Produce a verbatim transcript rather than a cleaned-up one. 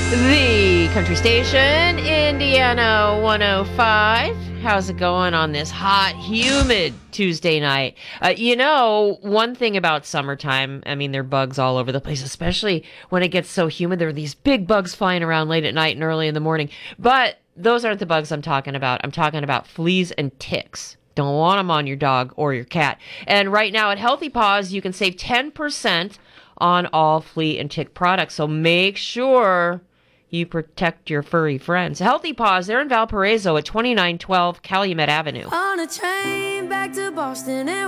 The country station, Indiana one oh five. How's it going on this hot, humid Tuesday night? Uh, you know, one thing about summertime, I mean, there are bugs all over the place, especially when it gets so humid. There are these big bugs flying around late at night and early in the morning. But those aren't the bugs I'm talking about. I'm talking about fleas and ticks. Don't want them on your dog or your cat. And right now at Healthy Paws, you can save ten percent on all flea and tick products. So make sure you protect your furry friends. Healthy Paws, they're in Valparaiso at twenty-nine twelve Calumet Avenue. On a train back to Boston.